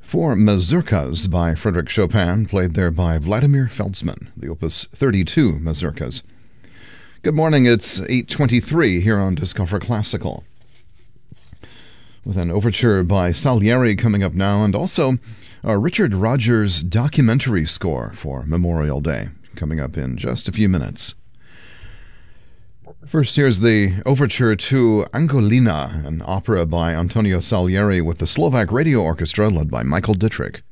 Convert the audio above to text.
Four mazurkas by Frédéric Chopin, played there by Vladimir Feldsman, the Opus 32 mazurkas. Good morning, it's 8:23 here on Discover Classical, with an overture by Salieri coming up now, and also Richard Rodgers' documentary score for Memorial Day coming up in just a few minutes. First, here's the overture to Angolina, an opera by Antonio Salieri with the Slovak Radio Orchestra led by Michael Dietrich.